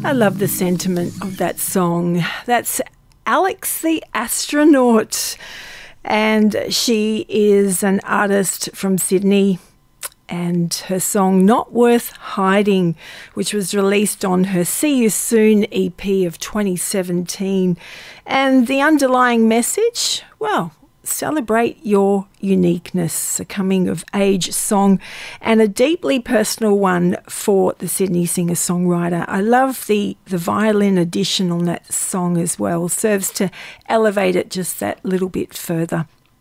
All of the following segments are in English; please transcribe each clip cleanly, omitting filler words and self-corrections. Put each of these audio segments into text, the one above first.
I love the sentiment of that song. That's Alex the Astronaut, and she is an artist from Sydney, and her song Not Worth Hiding, which was released on her See You Soon EP of 2017. And the underlying message, well, celebrate your uniqueness, a coming-of-age song and a deeply personal one for the Sydney singer-songwriter. I love the violin addition on that song as well. Serves to elevate it just that little bit further.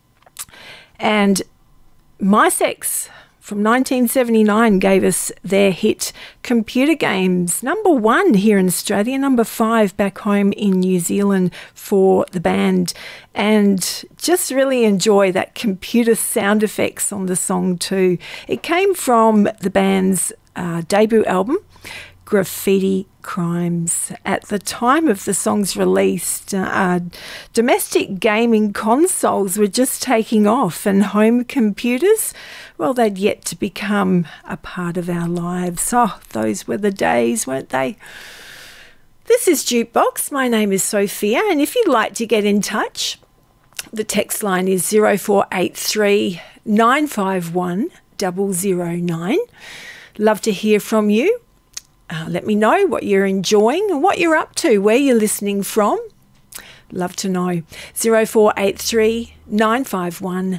And My Sex from 1979 gave us their hit Computer Games, #1 here in Australia, #5 back home in New Zealand for the band. And just really enjoy that computer sound effects on the song too. It came from the band's debut album, Graffiti Crimes. At the time of the song's release, domestic gaming consoles were just taking off, and home computers, well, they'd yet to become a part of our lives. Oh, those were the days, weren't they? This is Jukebox. My name is Sophia, and if you'd like to get in touch, the text line is 0483 951 009. Love to hear from you. Let me know what you're enjoying and what you're up to, where you're listening from. Love to know. 0483 951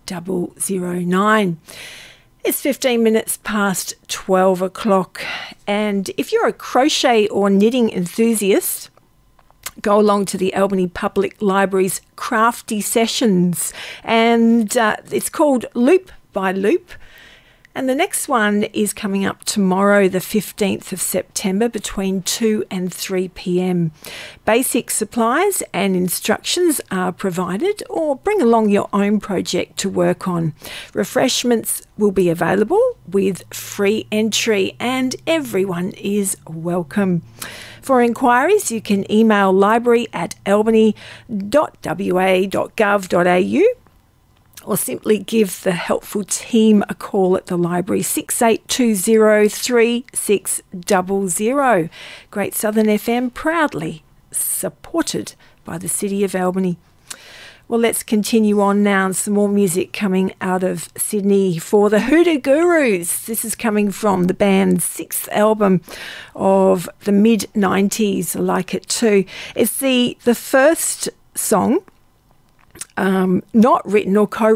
009. It's 15 minutes past 12 o'clock. And if you're a crochet or knitting enthusiast, go along to the Albany Public Library's Crafty Sessions. And it's called Loop by Loop. And the next one is coming up tomorrow, the 15th of September, between 2 and 3 p.m. Basic supplies and instructions are provided, or bring along your own project to work on. Refreshments will be available with free entry, and everyone is welcome. For inquiries, you can email library@albany.wa.gov.au, or simply give the helpful team a call at the library, 6820 3600. Great Southern FM, proudly supported by the City of Albany. Well, let's continue on now. Some more music coming out of Sydney for the Hoodoo Gurus. This is coming from the band's 6th album of the mid-90s. I like it too. It's the first song not written or co